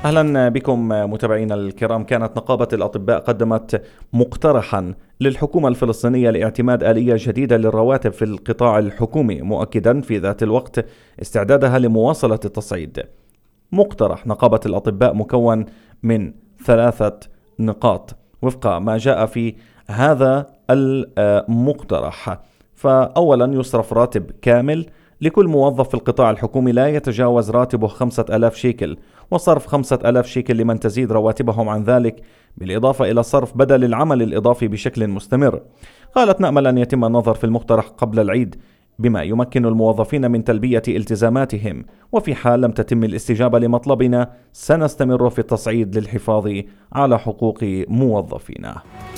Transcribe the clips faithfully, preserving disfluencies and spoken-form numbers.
أهلا بكم متابعينا الكرام. كانت نقابة الأطباء قدمت مقترحا للحكومة الفلسطينية لاعتماد آلية جديدة للرواتب في القطاع الحكومي، مؤكدا في ذات الوقت استعدادها لمواصلة التصعيد. مقترح نقابة الأطباء مكون من ثلاثة نقاط وفق ما جاء في هذا المقترح. فأولا، يصرف راتب كامل لكل موظف في القطاع الحكومي لا يتجاوز راتبه خمسة ألاف شيكل، وصرف خمسة ألاف شيكل لمن تزيد رواتبهم عن ذلك، بالإضافة إلى صرف بدل العمل الإضافي بشكل مستمر. قالت: نأمل أن يتم النظر في المقترح قبل العيد بما يمكن الموظفين من تلبية التزاماتهم، وفي حال لم تتم الاستجابة لمطلبنا سنستمر في التصعيد للحفاظ على حقوق موظفينا.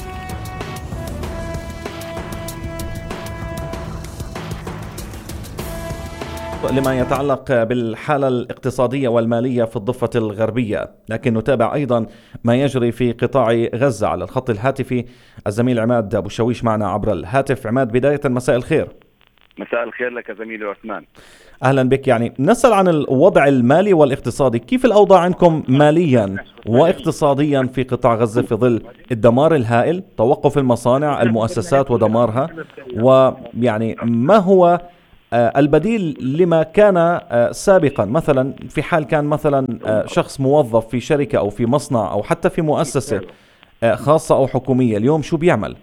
لما يتعلق بالحالة الاقتصادية والمالية في الضفة الغربية، لكن نتابع أيضا ما يجري في قطاع غزة. على الخط الهاتفي الزميل عماد أبو شويش معنا عبر الهاتف. عماد، بداية مساء الخير. مساء الخير لك زميلي عثمان. أهلا بك. يعني نسأل عن الوضع المالي والاقتصادي، كيف الأوضاع عندكم ماليا واقتصاديا في قطاع غزة في ظل الدمار الهائل، توقف المصانع المؤسسات ودمارها، ويعني ما هو البديل لما كان سابقا؟ مثلا في حال كان مثلا شخص موظف في شركة أو في مصنع أو حتى في مؤسسة خاصة أو حكومية، اليوم شو بيعمل؟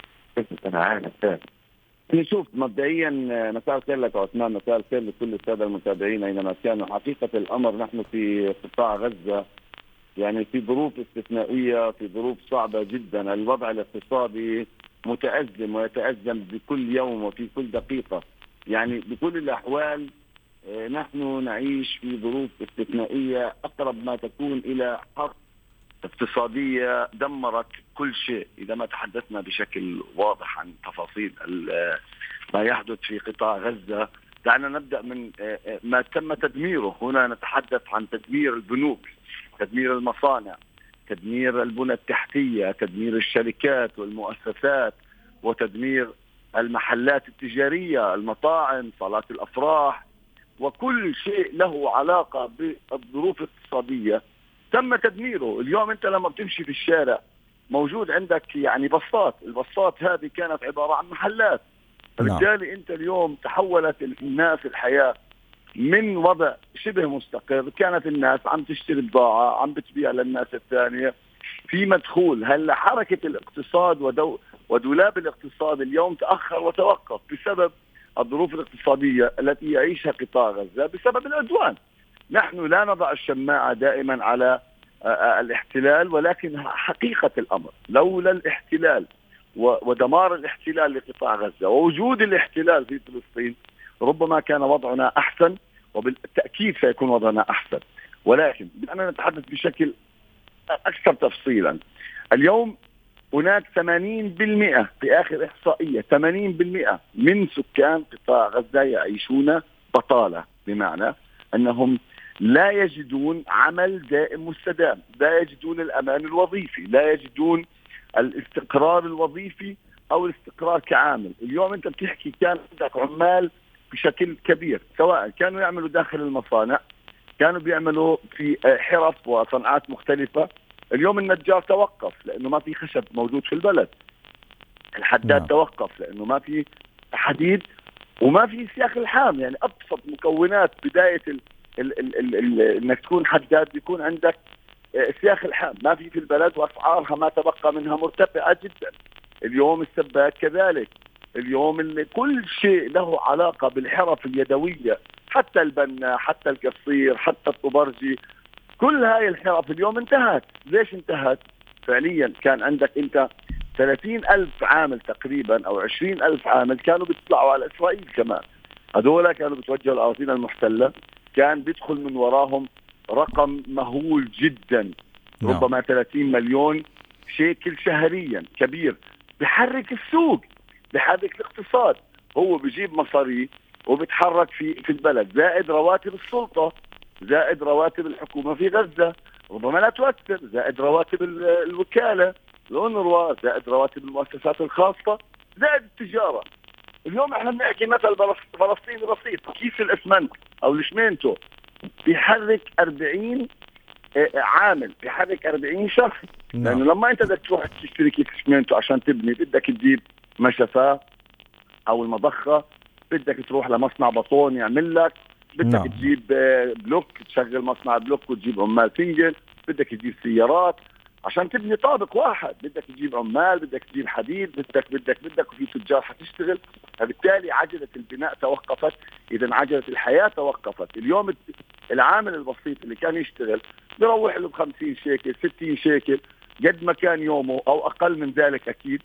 نشوف مبدئيا مساء الخير لك عثمان، مساء الخير لكل الساده المتابعين اينما كانوا. حقيقه الامر نحن في قطاع غزه يعني في ظروف استثنائيه، في ظروف صعبه جدا. الوضع الاقتصادي متازم ويتازم بكل يوم وفي كل دقيقه. يعني بكل الاحوال نحن نعيش في ظروف استثنائيه اقرب ما تكون الى حرب اقتصادية دمرت كل شيء. إذا ما تحدثنا بشكل واضح عن تفاصيل ما يحدث في قطاع غزة، دعنا نبدأ من ما تم تدميره. هنا نتحدث عن تدمير البنوك، تدمير المصانع، تدمير البنى التحتية، تدمير الشركات والمؤسسات، وتدمير المحلات التجارية، المطاعم، صالات الأفراح، وكل شيء له علاقة بالظروف الاقتصادية تم تدميره. اليوم انت لما بتمشي في الشارع موجود عندك يعني بساط، البساط هذه كانت عبارة عن محلات. نعم. فبالتالي انت اليوم تحولت الناس الحياة من وضع شبه مستقر، كانت الناس عم تشتري بضاعة عم بتبيع للناس الثانية في مدخول. هلا حركة الاقتصاد ودو ودولاب الاقتصاد اليوم تأخر وتوقف بسبب الظروف الاقتصادية التي يعيشها قطاع غزة بسبب العدوان. نحن لا نضع الشماعة دائما على الاحتلال، ولكن حقيقة الأمر لولا الاحتلال ودمار الاحتلال لقطاع غزة ووجود الاحتلال في فلسطين ربما كان وضعنا أحسن، وبالتأكيد سيكون وضعنا أحسن. ولكن دعنا نتحدث بشكل أكثر تفصيلا. اليوم هناك ثمانين بالمئة في آخر إحصائية ثمانين بالمئة من سكان قطاع غزة يعيشون بطالة، بمعنى أنهم لا يجدون عمل دائم مستدام، لا يجدون الأمان الوظيفي، لا يجدون الاستقرار الوظيفي أو الاستقرار كعامل. اليوم أنت بتحكي كان عندك عمال بشكل كبير، سواء كانوا يعملوا داخل المصانع، كانوا بيعملوا في حرف وصناعات مختلفة. اليوم النجار توقف لأنه ما في خشب موجود في البلد، الحداد نعم. توقف لأنه ما في حديد وما في سياخ الحام. يعني أبسط مكونات بداية ال ال ال ال ال انك تكون حداد بيكون عندك سياخ الحام، ما في في البلد، واسعارها ما تبقى منها مرتفعه جدا. اليوم السباك كذلك. اليوم كل شيء له علاقه بالحرف اليدويه، حتى البنا، حتى القصير، حتى الطبرجي، كل هاي الحرف اليوم انتهت. ليش انتهت؟ فعليا كان عندك انت ثلاثين ألف عامل تقريبا أو عشرين ألف عامل كانوا بيطلعوا على إسرائيل، كمان هذولا كانوا بتوجهوا الأراضين المحتلة، كان بيدخل من وراهم رقم مهول جدا، نعم. ربما ثلاثين مليون شيكل شهريا، كبير، بحرك السوق، بحرك الاقتصاد. هو بيجيب مصاري وبتحرك في في البلد، زائد رواتب السلطة، زائد رواتب الحكومة في غزة ربما لا تؤثر، زائد رواتب الوكالة الأونروا، زائد رواتب المؤسسات الخاصة، زائد التجارة. اليوم احنا بنحكي مثل فلسطيني بسيط، كيس الاسمنت او الشمينتو بيحرك أربعين عامل بحرك أربعين شخص. نعم. لانه لما انت بدك تروح تشتري كيس اسمنتو عشان تبني بدك تجيب مشفاه او المضخه، بدك تروح لمصنع بطون يعمل لك، بدك نعم. تجيب بلوك تشغل مصنع بلوك وتجيب عمال تنجل، بدك تجيب سيارات عشان تبني طابق واحد، بدك تجيب عمال، بدك تجيب حديد، بدك بدك بدك وفي تجار حتشتغل. فبالتالي عجلة البناء توقفت، إذا عجلة الحياة توقفت. اليوم العامل البسيط اللي كان يشتغل بيروح له بخمسين شيكل ستين شيكل قد ما كان يومه أو أقل من ذلك أكيد،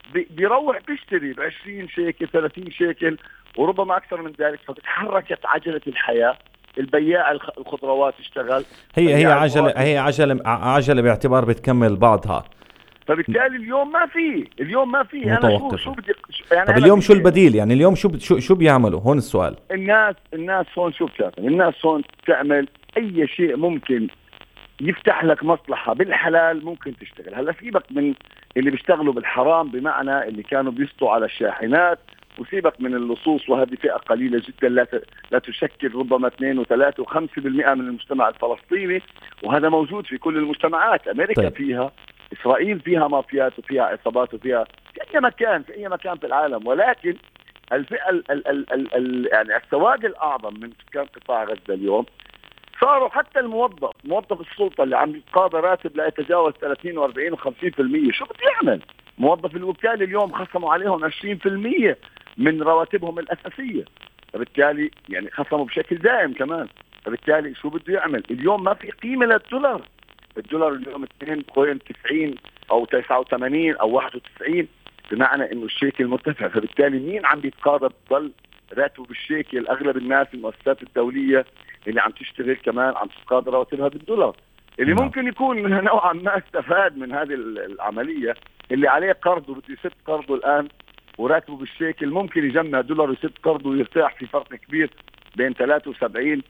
بيروح بيشتري بعشرين شيكل ثلاثين شيكل وربما أكثر من ذلك. فتحركت عجلة الحياة. البياع الخضروات اشتغل، هي هي عجلة هي عجلة عجلة باعتبار بتكمل بعضها. فبالتالي اليوم ما في اليوم ما في انا شو شو بدي يعني. طب اليوم شو البديل؟ يعني اليوم شو شو شو بيعملوا؟ هون السؤال. الناس الناس هون شو بتعمل؟ الناس هون تعمل اي شيء ممكن يفتح لك مصلحة بالحلال ممكن تشتغل. هلا سيبك من اللي بيشتغلوا بالحرام، بمعنى اللي كانوا بيسطوا على الشاحنات، وسيبك من اللصوص، وهذه فئة قليلة جدا لا لا تشكل ربما اثنين وثلاثة وخمسة بالمئة من المجتمع الفلسطيني، وهذا موجود في كل المجتمعات. أمريكا طيب. فيها، إسرائيل فيها مافيات وفيها عصابات وفيها في أي مكان في أي مكان في العالم. ولكن الفئة ال ال ال ال ال يعني السواد الأعظم من سكان قطاع غزة اليوم صاروا حتى الموظف موظف السلطة اللي عم يتقاضى راتب لا يتجاوز ثلاثين وأربعين وخمسين بالمئة. شو بده يعمل؟ موظف الوكالة اليوم خصموا عليهم عشرين بالمئة من رواتبهم الأساسية، فبالتالي يعني خصموا بشكل دائم كمان. فبالتالي شو بده يعمل؟ اليوم ما في قيمة للدولار. الدولار اليوم اثنين فاصلة تسعين أو تسعة وثمانين أو واحد وتسعين، بمعنى إنه الشيكل مرتفع. فبالتالي مين عم بيتقاضى بضل راتبه بالشيكل؟ أغلب الناس المؤسسات الدولية اللي عم تشتغل كمان عم تتقاضى رواتبها بالدولار. اللي نعم. ممكن يكون من نوعا ما استفاد من هذه العملية، اللي عليه قرض وبده يسد قرضه الآن وراتبه بالشيكل، ممكن يجمع دولار ويسد قرضه ويرتاح في فرق كبير بين ثلاثة وسبعين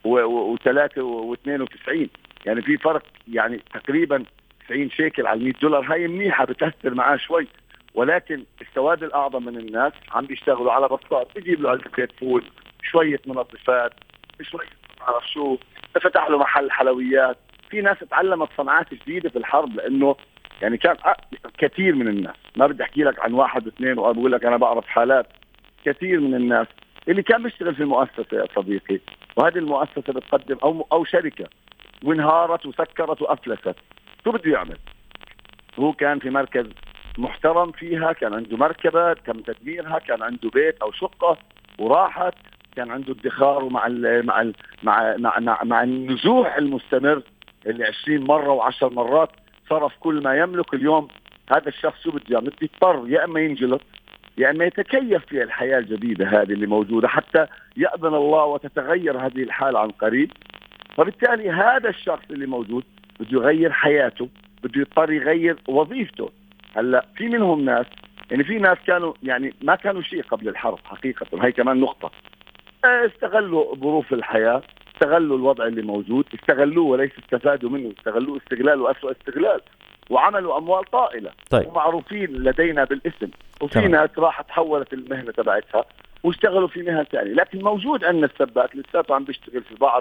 وثلاثة واثنين وتسعين. يعني في فرق يعني تقريبا تسعين شيكل على مئة دولار. هاي منيحة بتأثر معاه شوي، ولكن السواد الأعظم من الناس عم بيشتغلوا على بساط، بيجيب له علبة فول، شوية منظفات، شوية عرف شو، فتح له محل حلويات. في ناس تعلمت صناعات جديدة في الحرب، لأنه يعني كان كثير من الناس، ما بدي أحكي لك عن واحد واثنين وأقول لك أنا بعرف حالات، كثير من الناس اللي كان بيشتغل في مؤسسة يا صديقي، وهذه المؤسسة بتقدم أو أو شركة وانهارت وسكرت وأفلست، شو بده يعمل؟ هو كان في مركز محترم فيها، كان عنده مركبة تم تدميرها، كان عنده بيت أو شقة وراحت، كان عنده ادخار، ومع ال مع ال مع مع مع, مع النزوح المستمر اللي عشرين مرة وعشر مرات صرف كل ما يملك. اليوم هذا الشخص شو بده يعمل؟ يضطر يا اما ينجلط يا اما يتكيف في الحياة الجديدة هذه اللي موجودة، حتى يأذن الله وتتغير هذه الحالة عن قريب. فبالتالي هذا الشخص اللي موجود بده يغير حياته، بده يضطر يغير وظيفته. هلا في منهم ناس، يعني في ناس كانوا يعني ما كانوا شيء قبل الحرب حقيقة، هاي كمان نقطة، استغلوا ظروف الحياة، استغلوا الوضع اللي موجود، استغلوه وليس استفادوا منه، استغلوه استغلال وأسوأ استغلال، وعملوا أموال طائلة. طيب. ومعروفين لدينا بالاسم. وفي تمام. ناس راحت تحولت المهنة تبعتها واشتغلوا في مهن ثانية. لكن موجود عندنا السباك لساته عم بيشتغل في بعض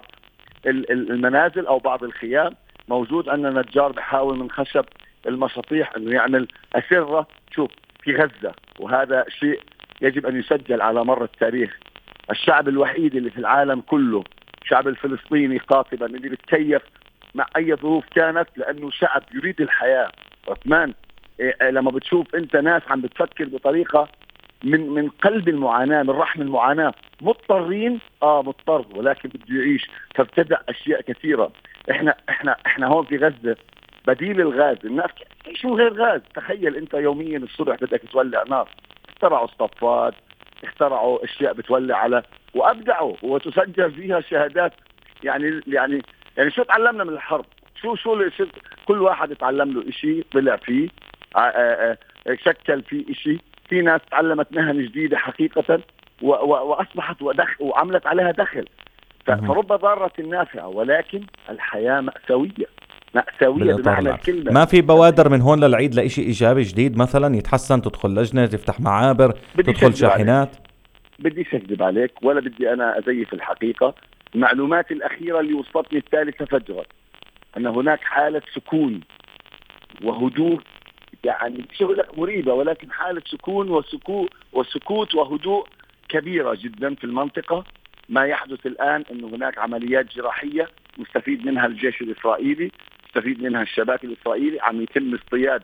المنازل أو بعض الخيام، موجود عندنا نجار بحاول من خشب المساطيح انه يعمل أسرة. شوف في غزة، وهذا شيء يجب ان يسجل على مر التاريخ، الشعب الوحيد اللي في العالم كله، الشعب الفلسطيني قاطبا، اللي بيتكيف مع اي ظروف كانت، لانه شعب يريد الحياة. عثمان إيه لما بتشوف انت ناس عم بتفكر بطريقة من من قلب المعاناة، من رحم المعاناة، مضطرين اه مضطر ولكن بده يعيش، فابتدأ اشياء كثيرة. احنا احنا احنا هون في غزة بديل الغاز، الناس تعيش من غير غاز. تخيل انت يوميا الصبح بدك تولع نار، اخترعوا الصفات، اخترعوا اشياء بتولع على، وابدعوا وتسجل فيها شهادات. يعني يعني يعني شو تعلمنا من الحرب؟ شو شو كل واحد تعلم له شيء طلع فيه، اه اه شكل فيه شيء. في ناس تعلمت مهن جديدة حقيقة واصبحت ودخل وعملت عليها دخل. فرب ضارة نافعة، ولكن الحياة مأساوية مأساوية بمعنى الكلمة. ما في بوادر من هون للعيد لإشي إيجابي جديد مثلا يتحسن؟ تدخل لجنة، تفتح معابر، تدخل شاحنات؟ بديش أكذب عليك ولا بدي أنا أزيف الحقيقة. المعلومات الأخيرة اللي وصلتني الثالثة فجرا أن هناك حالة سكون وهدوء، يعني مش أقول لك مريبة، ولكن حالة سكون وسكوت وسكوت وهدوء كبيرة جدا في المنطقة. ما يحدث الآن أن هناك عمليات جراحية مستفيد منها الجيش الإسرائيلي، مستفيد منها الشباك الإسرائيلي، عم يتم اصطياد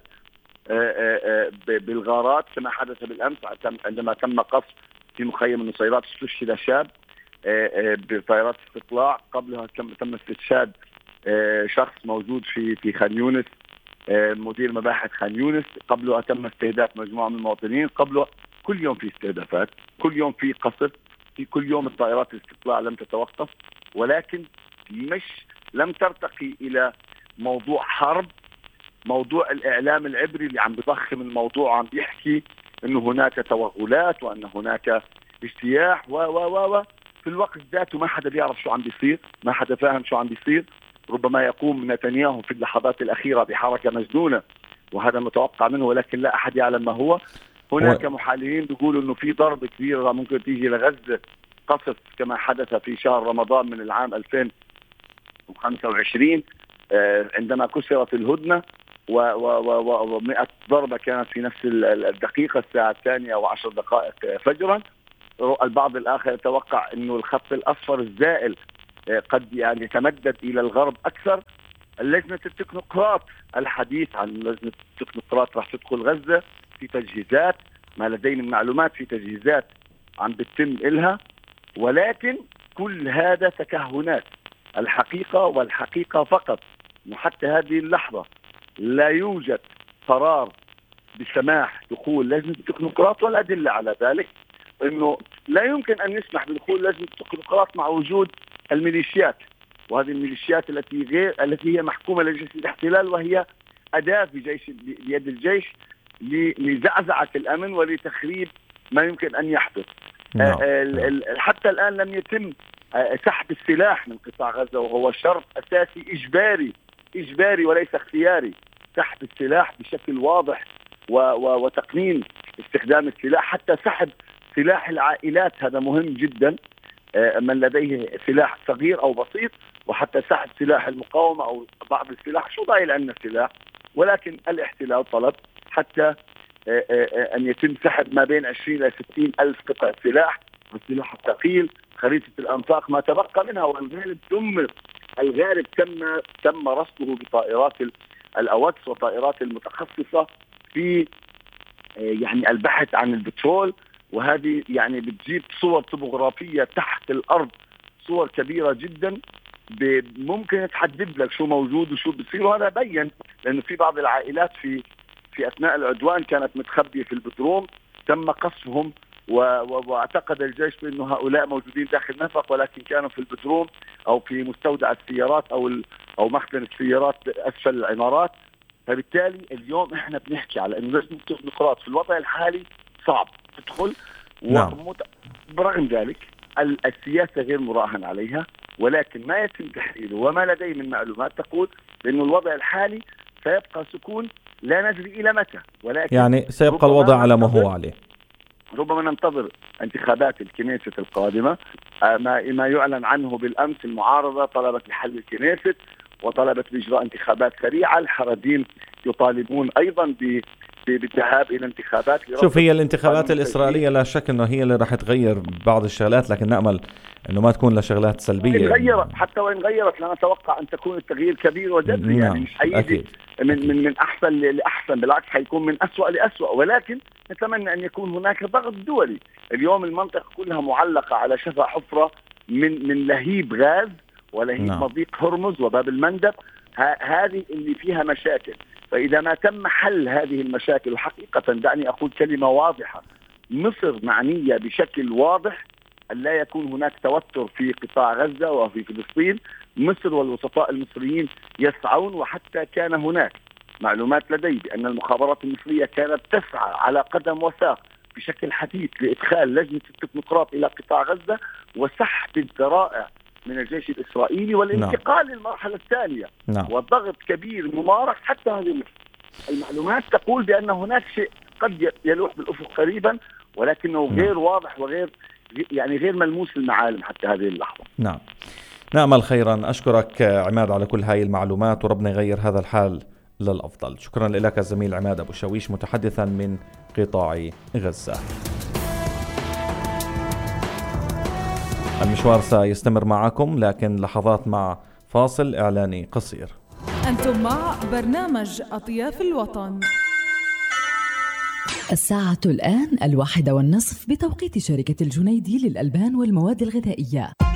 بالغارات كما حدث بالأمس عندما تم قصف في مخيم النصيرات، استشهد شاب بطائرات استطلاع. قبلها تم استشهاد شخص موجود في في خان يونس، مدير مباحث خان يونس. قبله تم استهداف مجموعة من المواطنين. قبله كل يوم في استهدافات، كل يوم في قصف، في كل يوم الطائرات الاستطلاع لم تتوقف، ولكن مش لم ترتقي إلى موضوع حرب. موضوع الإعلام العبري اللي عم بضخم الموضوع، عم بيحكي إنه هناك توغلات وأن هناك اجتياح و و و في الوقت ذاته ما حدا بيعرف شو عم بيصير، ما حدا فاهم شو عم بيصير. ربما يقوم نتنياهو في اللحظات الأخيرة بحركة مجنونة وهذا متوقع منه، ولكن لا أحد يعلم ما هو. هناك و... محللين بيقولوا إنه في ضربة كبيرة ممكن تيجي لغزة، قصف كما حدث في شهر رمضان من العام ألفين وخمسة وعشرين عندما كسرت الهدنة، ومئة ضربة كانت في نفس الدقيقة الساعة الثانية وعشر دقائق فجرا. البعض الآخر يتوقع أنه الخط الأصفر الزائل قد يعني يتمدد إلى الغرب أكثر. اللجنة التكنوقراط، الحديث عن لجنة التكنوقراط راح تدخل غزة في تجهيزات، ما لدينا من معلومات في تجهيزات عم بتتم إلها، ولكن كل هذا تكهنات. الحقيقة والحقيقة فقط حتى هذه اللحظة لا يوجد قرار بسماح دخول لجنة التكنوقراط، والأدلة على ذلك أنه لا يمكن أن نسمح بدخول لجنة التكنوقراط مع وجود الميليشيات، وهذه الميليشيات التي غير التي هي محكومة لجيش الاحتلال، وهي أداة بجيش بيد الجيش لزعزعة الأمن ولتخريب ما يمكن أن يحدث. نعم. حتى الآن لم يتم سحب السلاح من قطاع غزة، وهو شرط أساسي إجباري إجباري وليس اختياري. سحب السلاح بشكل واضح و و وتقنين استخدام السلاح، حتى سحب سلاح العائلات، هذا مهم جدا، من لديه سلاح صغير أو بسيط، وحتى سحب سلاح المقاومة أو بعض السلاح. شو ضايل عندنا سلاح، ولكن الاحتلال طلب حتى أن يتم سحب ما بين عشرين إلى ستين ألف قطعة سلاح، والسلاح الثقيل خريطة الأنفاق ما تبقى منها، والغالب تم الغالب تم تم رصده بطائرات الأوكس وطائرات المتخصصة في يعني البحث عن البترول. وهذه يعني بتجيب صور طبوغرافية تحت الأرض، صور كبيرة جدا ممكن تحدد لك شو موجود وشو بيصير. وهذا بين لأنه في بعض العائلات في في أثناء العدوان كانت متخبية في البترول، تم قصفهم، واعتقد الجيش بأنه هؤلاء موجودين داخل نفق، ولكن كانوا في البترول أو في مستودع السيارات أو أو مخزن السيارات أسفل العمارات. فبالتالي اليوم إحنا بنحكي على إنه لجنة التكنوقراط في الوضع الحالي صعب تدخل. نعم. ومت... برغم ذلك السياسة غير مراهن عليها، ولكن ما يتم تحليله وما لدي من معلومات تقول بأنه الوضع الحالي سيبقى سكون، لا ندري إلى متى، ولكن يعني سيبقى الوضع على ما هو عليه. ربما ننتظر انتخابات الكنيست القادمة. ما ما يعلن عنه بالأمس، المعارضة طلبت بحل الكنيست وطلبت بإجراء انتخابات سريعة. الحرديم يطالبون أيضا بالذهاب إلى انتخابات. شوف، هي الانتخابات الإسرائيلية لا شك أنه هي اللي راح تغير بعض الشغلات، لكن نأمل أنه ما تكون لشغلات سلبية. غيرت حتى وإن غيرت لا نتوقع أن تكون التغيير كبير وجذري. نعم. يعني مش حيجي من من من أحسن لأحسن، بالعكس حيكون من أسوأ لأسوأ، ولكن نتمنى أن يكون هناك ضغط دولي. اليوم المنطقة كلها معلقة على شفا حفرة من من لهيب غاز ولهيب نعم. مضيق هرمز وباب المندب، هذه اللي فيها مشاكل. فإذا ما تم حل هذه المشاكل، وحقيقة دعني أقول كلمة واضحة، مصر معنية بشكل واضح أن لا يكون هناك توتر في قطاع غزة وفي فلسطين. مصر والوسطاء المصريين يسعون، وحتى كان هناك معلومات لدي بأن المخابرات المصرية كانت تسعى على قدم وساق بشكل حثيث لإدخال لجنة التكنوقراط إلى قطاع غزة وسحب الذرائع من الجيش الإسرائيلي والانتقال نعم. للمرحلة الثانية نعم. وضغط كبير ممارس. حتى هذه المعلومات تقول بأن هناك شيء قد يلوح بالأفق قريبا، ولكنه نعم. غير واضح وغير يعني غير ملموس المعالم حتى هذه اللحظة. نعم. نأمل خيرا. أشكرك عماد على كل هاي المعلومات، وربنا يغير هذا الحال للأفضل. شكرا لك الزميل عماد أبو شويش متحدثا من قطاع غزة. المشوار سيستمر معكم، لكن لحظات مع فاصل إعلاني قصير. أنتم مع برنامج أطياف الوطن. الساعة الآن الواحدة والنصف بتوقيت شركة الجنيدي للألبان والمواد الغذائية.